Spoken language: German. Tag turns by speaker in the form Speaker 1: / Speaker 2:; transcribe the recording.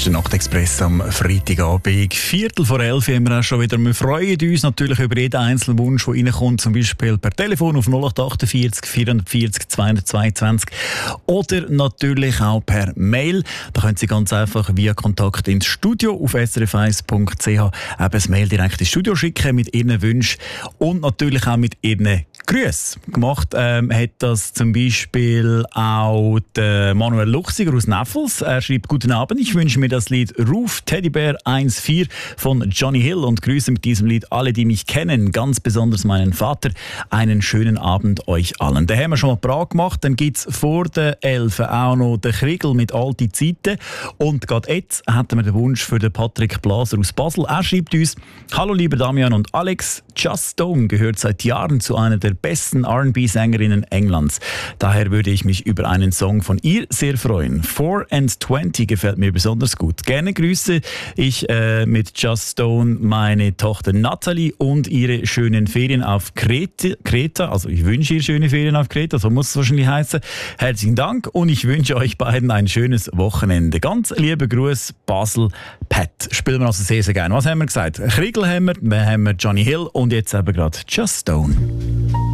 Speaker 1: ist der Nachtexpress am Freitagabend. 11:15 haben wir auch schon wieder. Wir freuen uns natürlich über jeden einzelnen Wunsch, der reinkommt, zum Beispiel per Telefon auf 0848 440 222 oder natürlich auch per Mail. Da können Sie ganz einfach via Kontakt ins Studio auf srf1.ch eben das Mail direkt ins Studio schicken mit Ihren Wünschen und natürlich auch mit Ihren Grüßen. Gemacht hat das zum Beispiel auch der Manuel Luchsiger aus Neffels. Er schreibt: Guten Abend, ich wünsche mir das Lied Ruf Teddybär 1.4 von Johnny Hill und grüße mit diesem Lied alle, die mich kennen, ganz besonders meinen Vater. Einen schönen Abend euch allen. Den haben wir schon mal parat gemacht. Dann gibt es vor der 11 auch noch den Kriegel mit «Alte Zeiten». Und gerade jetzt hätten wir den Wunsch für den Patrick Blaser aus Basel. Er schreibt uns: Hallo lieber Damian und Alex, Just Stone gehört seit Jahren zu einer der besten R&B-Sängerinnen Englands. Daher würde ich mich über einen Song von ihr sehr freuen. 4 and 20 gefällt mir besonders gut. Gerne grüße ich mit Just Stone meine Tochter Natalie und ihre schönen Ferien auf Kreta. Also ich wünsche ihr schöne Ferien auf Kreta, so muss es wahrscheinlich heißen. Herzlichen Dank und ich wünsche euch beiden ein schönes Wochenende. Ganz liebe Grüße, Basel, Pat. Spielen wir also sehr, sehr gerne. Was haben wir gesagt? Kriegel haben wir Johnny Hill und jetzt eben gerade Just Stone.